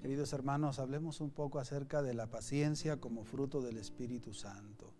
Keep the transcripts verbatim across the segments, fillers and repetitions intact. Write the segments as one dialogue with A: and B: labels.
A: Queridos hermanos, hablemos un poco acerca de la paciencia como fruto del Espíritu Santo.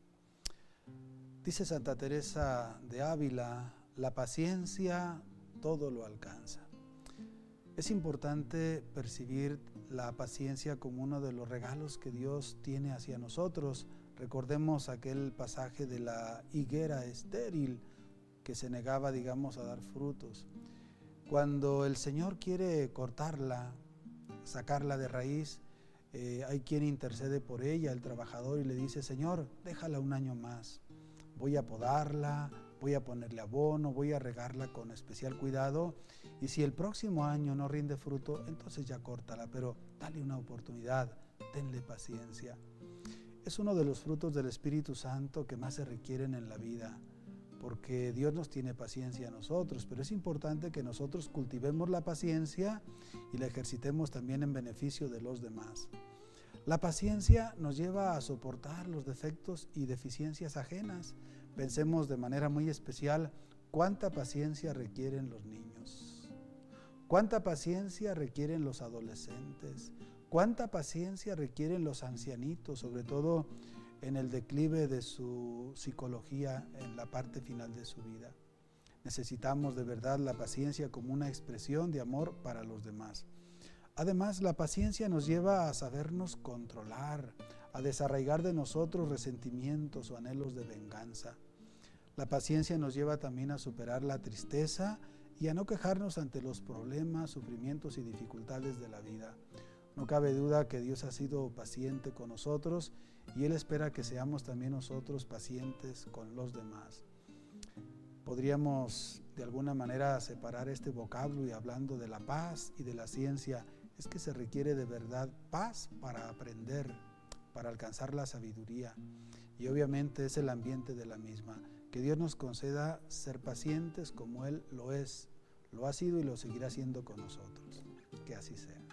A: Dice Santa Teresa de Ávila, la paciencia todo lo alcanza. Es importante percibir la paciencia como uno de los regalos que Dios tiene hacia nosotros. Recordemos aquel pasaje de la higuera estéril que se negaba, digamos, a dar frutos. Cuando el Señor quiere cortarla, sacarla de raíz, eh, hay quien intercede por ella, el trabajador, y le dice: Señor, déjala un año más, voy a podarla, voy a ponerle abono, voy a regarla con especial cuidado, y si el próximo año no rinde fruto, entonces ya córtala, pero dale una oportunidad, tenle paciencia. Es uno de los frutos del Espíritu Santo que más se requieren en la vida, porque Dios nos tiene paciencia a nosotros, pero es importante que nosotros cultivemos la paciencia y la ejercitemos también en beneficio de los demás. La paciencia nos lleva a soportar los defectos y deficiencias ajenas. Pensemos de manera muy especial cuánta paciencia requieren los niños, cuánta paciencia requieren los adolescentes, cuánta paciencia requieren los ancianitos, sobre todo en el declive de su psicología, en la parte final de su vida. Necesitamos de verdad la paciencia como una expresión de amor para los demás. Además, la paciencia nos lleva a sabernos controlar, a desarraigar de nosotros resentimientos o anhelos de venganza. La paciencia nos lleva también a superar la tristeza y a no quejarnos ante los problemas, sufrimientos y dificultades de la vida. No cabe duda que Dios ha sido paciente con nosotros y Él espera que seamos también nosotros pacientes con los demás. Podríamos de alguna manera separar este vocablo y hablando de la paz y de la ciencia, es que se requiere de verdad paz para aprender, para alcanzar la sabiduría, y obviamente es el ambiente de la misma. Que Dios nos conceda ser pacientes como Él lo es, lo ha sido y lo seguirá siendo con nosotros. Que así sea.